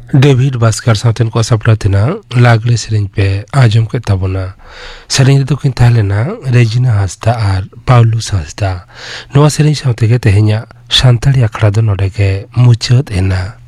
David Bhaskar southern को सपड़ातना लागले सेरेंज पे आजम के तबना सेरेंज तो किन तालेना रेजिना हासदा आर पाउलुस हासदा नवा सेरेंज साउथे के तेहेnya सान्ताली आखड़ा दो नोडे के मुचाद एना